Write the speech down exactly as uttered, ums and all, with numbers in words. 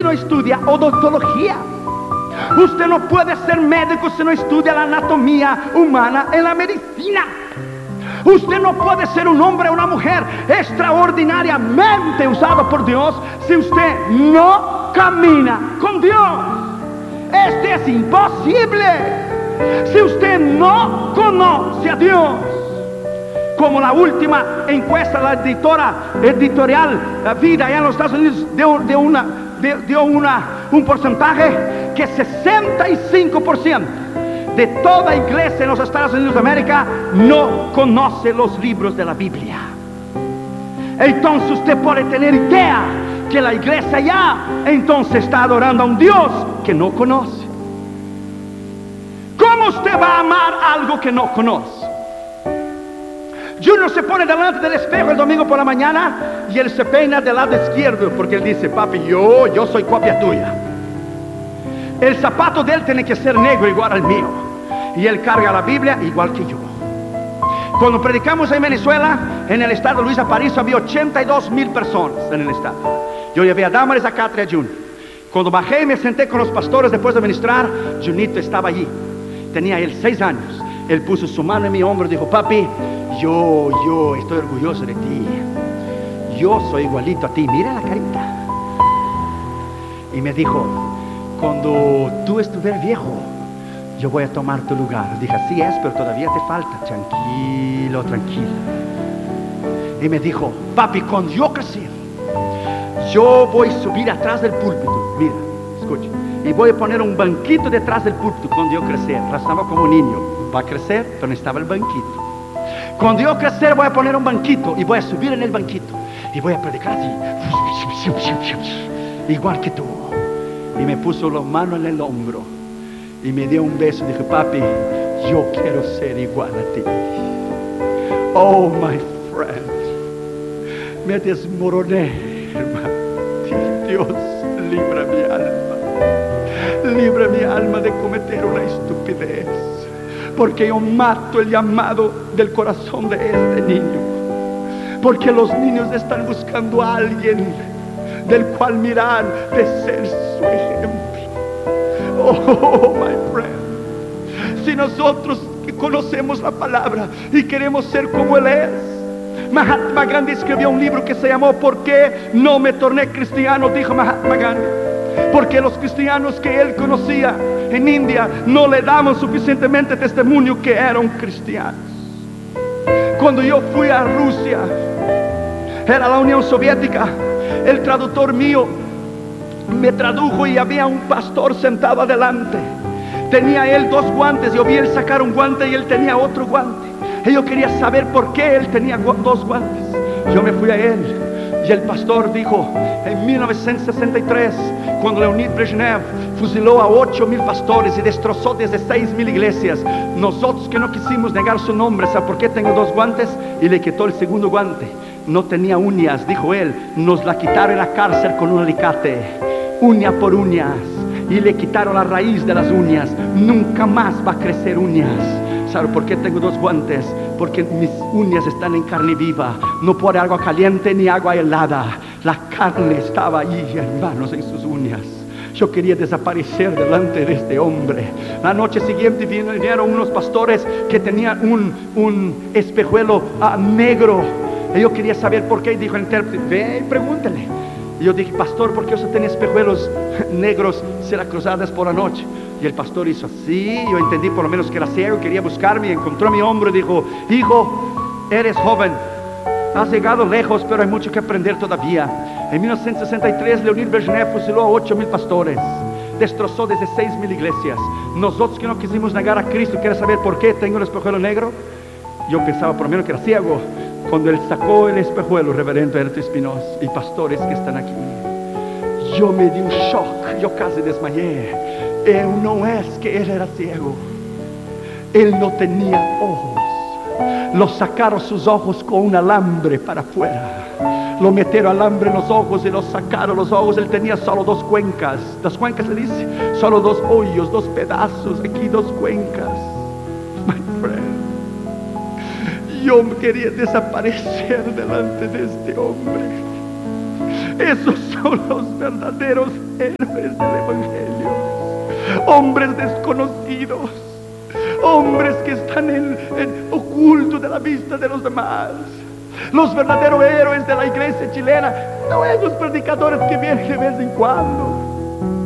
no estudia odontología. Usted no puede ser médico si no estudia la anatomía humana en la medicina. Usted no puede ser un hombre o una mujer extraordinariamente usado por Dios si usted no camina con Dios. Esto es imposible. Si usted no conoce a Dios, como la última encuesta, la editora editorial La Vida allá en los Estados Unidos dio, dio, una, dio, dio una, un porcentaje que sesenta y cinco por ciento de toda iglesia en los Estados Unidos de América no conoce los libros de la Biblia. Entonces usted puede tener idea que la iglesia ya entonces está adorando a un Dios que no conoce. ¿Cómo usted va a amar algo que no conoce? Junior se pone delante del espejo el domingo por la mañana y él se peina del lado izquierdo porque él dice: papi, yo, yo soy copia tuya. El zapato de él tiene que ser negro igual al mío. Y él carga la Biblia igual que yo. Cuando predicamos en Venezuela, en el estado de Luis Aparicio, había ochenta y dos mil personas en el estado. Yo llevé a Damaris a Catria Junior. Cuando bajé y me senté con los pastores después de ministrar, Junito estaba allí. Tenía él seis años. Él puso su mano en mi hombro y dijo: papi, yo, yo estoy orgulloso de ti. Yo soy igualito a ti, mira la carita. Y me dijo: cuando tú estuvieras viejo, yo voy a tomar tu lugar. Dije: así es, pero todavía te falta. Tranquilo, tranquilo. Y me dijo: papi, cuando yo crecí, yo voy a subir atrás del púlpito. Mira, escucha. Y voy a poner un banquito detrás del púlpito cuando yo crecer. Estaba como un niño. Va a crecer, pero no estaba el banquito. Cuando yo crecer voy a poner un banquito y voy a subir en el banquito. Y voy a predicar así. Igual que tú. Y me puso la mano en el hombro. Y me dio un beso y dije: papi, yo quiero ser igual a ti. Oh, my friend. Me desmoroné, hermano. Dios, libra mi alma. Libra mi alma de cometer una estupidez. Porque yo mato el llamado del corazón de este niño. Porque los niños están buscando a alguien del cual mirar, de ser su ejemplo. Oh, my friend. Si nosotros que conocemos la palabra y queremos ser como Él es. Mahatma Gandhi escribió un libro que se llamó ¿Por qué no me torné cristiano?, dijo Mahatma Gandhi. Porque los cristianos que él conocía en India no le daban suficientemente testimonio que eran cristianos. Cuando yo fui a Rusia, era la Unión Soviética, el traductor mío me tradujo y había un pastor sentado adelante. Tenía él dos guantes, yo vi él sacar un guante y él tenía otro guante. Y yo quería saber por qué él tenía dos guantes. Yo me fui a él y el pastor dijo: en mil novecientos sesenta y tres, cuando Leonid Brezhnev fusiló a ocho mil pastores y destrozó dieciséis mil iglesias, nosotros que no quisimos negar su nombre, ¿sabe por qué tengo dos guantes? Y le quitó el segundo guante. No tenía uñas, dijo él, nos la quitaron en la cárcel con un alicate, uña por uñas, y le quitaron la raíz de las uñas. Nunca más va a crecer uñas. ¿Sabe por qué tengo dos guantes? Porque mis uñas están en carne viva. No por agua caliente ni agua helada. La carne estaba ahí, hermanos, en sus uñas. Yo quería desaparecer delante de este hombre. La noche siguiente vinieron unos pastores que tenían un, un espejuelo uh, negro. Y yo quería saber por qué. Y dijo el intérprete: ve y pregúntale. Y yo dije: pastor, ¿por qué usted tiene espejuelos negros cruzadas por la noche? Y el pastor hizo así. Yo entendí por lo menos que era ciego, quería buscarme. Y encontró mi hombro y dijo: hijo, eres joven, has llegado lejos, pero hay mucho que aprender todavía. En mil novecientos sesenta y tres, Leonid Brezhnev fusiló a ocho mil pastores, destrozó dieciséis mil iglesias. Nosotros que no quisimos negar a Cristo, ¿quieres saber por qué tengo el espejuelo negro? Yo pensaba por lo menos que era ciego. Cuando él sacó el espejuelo, reverendo Ernesto Espinosa y pastores que están aquí, yo me di un shock, yo casi desmayé. Él no es que él era ciego, él no tenía ojos. Lo sacaron sus ojos con un alambre para afuera. Lo metieron alambre en los ojos y lo sacaron los ojos. Él tenía solo dos cuencas. Las cuencas se dice, solo dos hoyos, dos pedazos, aquí dos cuencas. My friend, yo quería desaparecer delante de este hombre. Esos son los verdaderos héroes del Evangelio. Hombres desconocidos, hombres que están en, en oculto de la vista de los demás. Los verdaderos héroes de la iglesia chilena, no esos predicadores que vienen de vez en cuando.